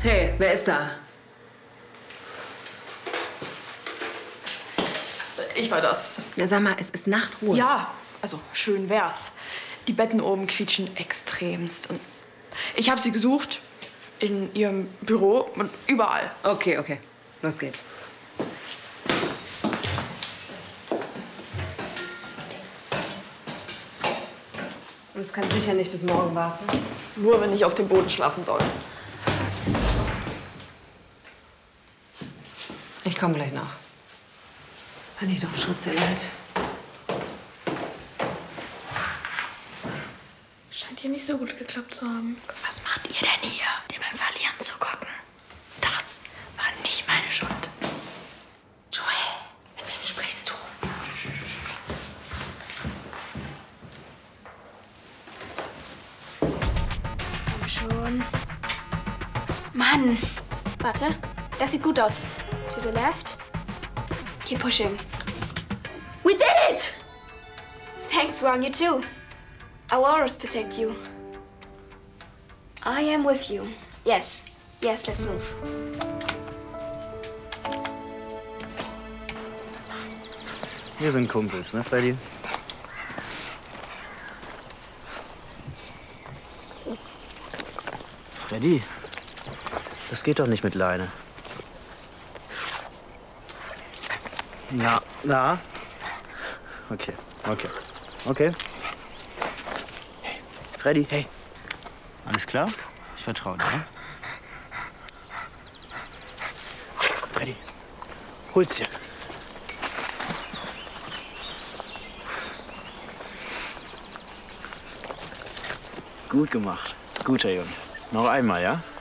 Hey, wer ist da? Ich war das. Ja, sag mal, es ist Nachtruhe. Ja, also schön wär's. Die Betten oben quietschen extremst. Und ich habe sie gesucht. In ihrem Büro und überall. Okay, okay. Los geht's. Und es kann sicher nicht bis morgen warten. Nur wenn ich auf dem Boden schlafen soll. Ich komme gleich nach. Wenn ich doch einen Schritt sehr leid. Scheint hier nicht so gut geklappt zu haben. Was macht ihr denn hier, dir beim Verlieren zu gucken? Das war nicht meine Schuld. Joel, mit wem sprichst du? Komm schon. Mann. Warte, das sieht gut aus. To the left. Keep pushing. We did it! Thanks, Wang, you too. Our auras protect you. I am with you. Yes. Yes, let's move. Wir sind Kumpels, ne, Freddy? Freddy, das geht doch nicht mit Leine. Na? Okay. Hey, Freddy, hey. Alles klar? Ich vertraue dir, ne? Freddy, hol's dir. Gut gemacht. Guter Junge. Noch einmal, ja?